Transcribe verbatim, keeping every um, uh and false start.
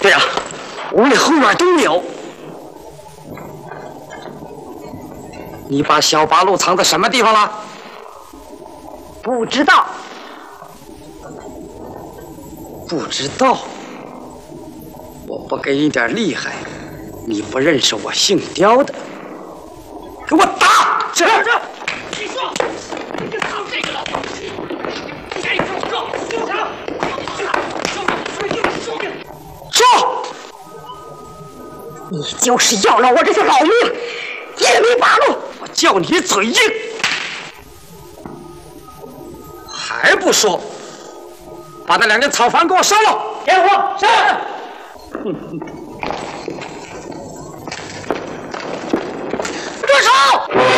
对呀、啊，屋里后院都没有。你把小八路藏在什么地方了？ 不知道。 不知道。我不给你点厉害，你不认识我姓刁的，给我打！这这。 你说，你就藏这个了？该说说，说啥？说！ 你就是要了我这条老命，也没罢了。 我叫你嘴硬，还不说？把那两根草房给我烧了！ 点火！是。 住手！